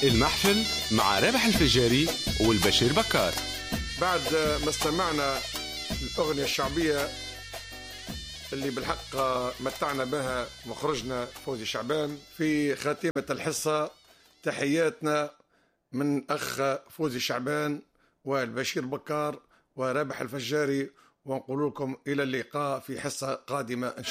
المحفل مع رابح الفجاري والبشير بكار. بعد ما استمعنا الأغنية الشعبية اللي بالحق متعنا بها مخرجنا فوزي شعبان في خاتمة الحصة، تحياتنا من أخ فوزي شعبان والبشير بكار ورابح الفجاري، ونقول لكم إلى اللقاء في حصة قادمة إن شاء الله.